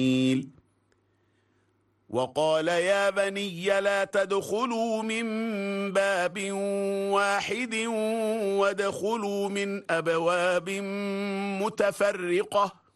وقال يا بني لا تدخلوا من باب واحد وادخلوا من أبواب متفرقة